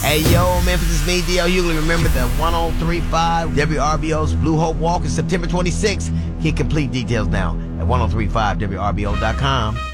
Hey, yo, Memphis, it's me, D.L. Hughley. Remember the 1035 WRBO's Blue Hope Walk is September 26th. Get complete details now at 1035WRBO.com.